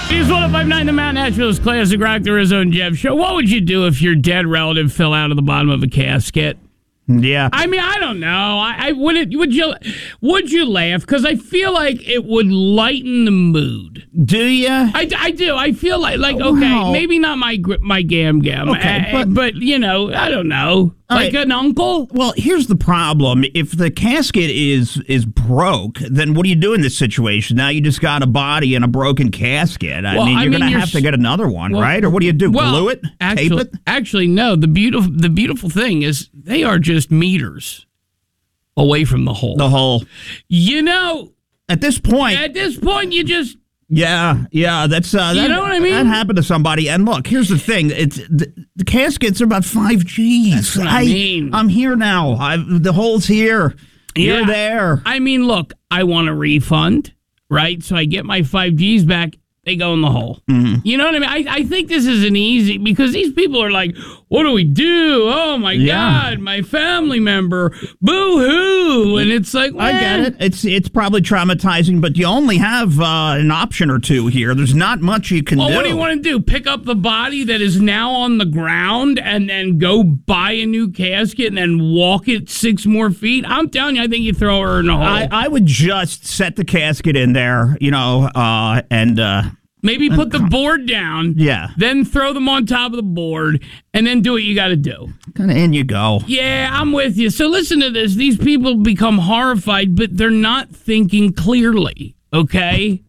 It's 105.9 The Mountain, Nashville's classic rock, the Rizzo and Jeff show. What would you do if your dead relative fell out of the bottom of a casket? Yeah. I mean, I don't know. I would you laugh? Because I feel like it would lighten the mood. Do you? I do. I feel like okay, Wow. maybe not my gam. Okay, but I don't know. Like right. an uncle? Well, here's the problem. If the casket is broke, then what do you do in this situation? Now you just got a body and a broken casket. You're going to have to get another one, right? Or what do you do? Glue it? Tape it? Actually, no. The beautiful thing is they are just meters away from the hole. The hole. At this point, you just... Yeah, that's you know what I mean? That happened to somebody. And look, here's the thing: the caskets are about $5,000. That's what I mean. I'm here now. The hole's here. Yeah. You're there. I mean, look, I want a refund, right? So I get my $5,000 back. They go in the hole. Mm-hmm. You know what I mean? I think this is an easy, because these people are like, what do we do? Oh, my God, my family member. Boo-hoo. And it's like, I get it. It's probably traumatizing, but you only have an option or two here. There's not much you can do. Well, what do you want to do? Pick up the body that is now on the ground and then go buy a new casket and then walk it 6 more feet? I'm telling you, I think you throw her in the hole. I would just set the casket in there, and... Maybe put the board down. Yeah. Then throw them on top of the board, and then do what you got to do. Kind of in you go. Yeah, I'm with you. So listen to this. These people become horrified, but they're not thinking clearly, okay?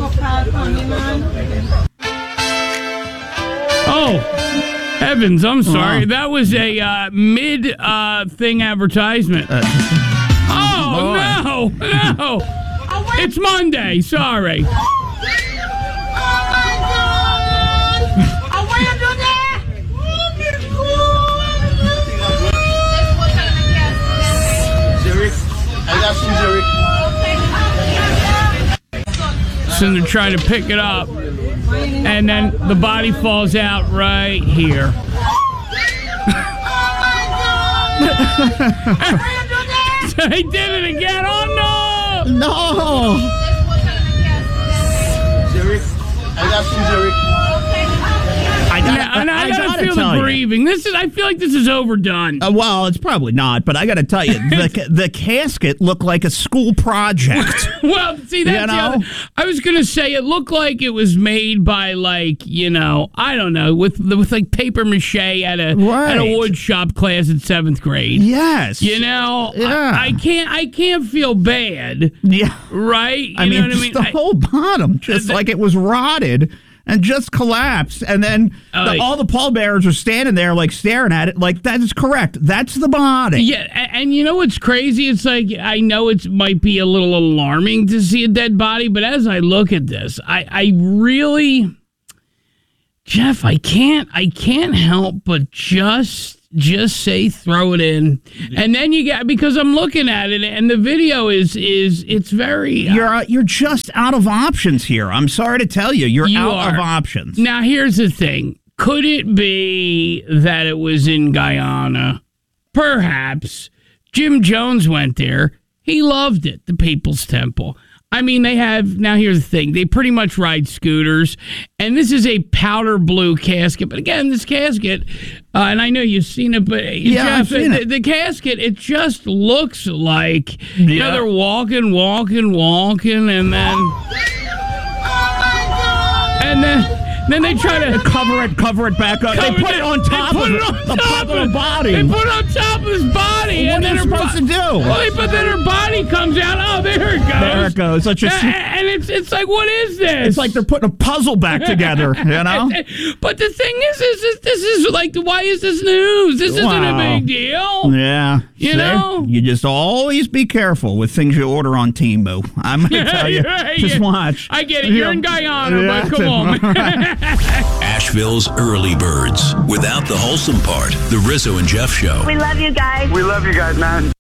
Oh, heavens, I'm sorry. That was a mid-thing advertisement. No. It's Monday. Sorry. So they're trying to pick it up, and then the body falls out right here. So he did it again. Oh no! No! I gotta feel the grieving. I feel like this is overdone. Well, it's probably not, but I gotta tell you, the casket looked like a school project. Well, see, that's the other. I was gonna say it looked like it was made by I don't know, with like paper mache at a wood shop class in 7th grade. Yes. Yeah. I can't feel bad. Yeah. Right. The whole bottom, just like it was rotted. And just collapsed, and then all the pallbearers are standing there, like staring at it. Like, that is correct. That's the body. Yeah, and you know what's crazy? It's like, I know it might be a little alarming to see a dead body, but as I look at this, I really, Jeff, I can't help but just say throw it in, and then because I'm looking at it, and the video it's very you're just out of options here. I'm sorry to tell you, you're out of options. Now here's the thing: could it be that it was in Guyana? Perhaps. Jim Jones went there. He loved it. The People's Temple. I mean, now here's the thing. They pretty much ride scooters, and this is a powder blue casket. But again, this casket, and I know you've seen it, but Jeff, the casket, it just looks like, they're walking, and then they try to cover it back up. They put it on top of the body. They put it on top of his body. What are you supposed to do? Well, but then her body comes out. Oh, there it goes. There it goes. And it's like, what is this? It's like they're putting a puzzle back together, But the thing is this is like, why is this news? This isn't a big deal. Yeah. You just always be careful with things you order on Temu. I'm going to tell you. Just watch. I get it. You're in Guyana, but come on. Asheville's early birds. Without the wholesome part, the Rizzo and Jeff Show. We love you guys. We love you guys, man.